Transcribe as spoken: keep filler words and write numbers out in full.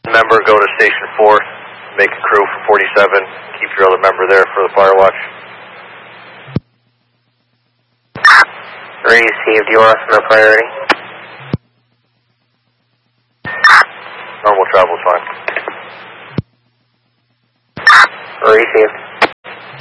Member, go to Station four, make a crew for forty-seven, keep your other member there for the fire watch. Received, you want us no priority? Normal travel is fine. Received.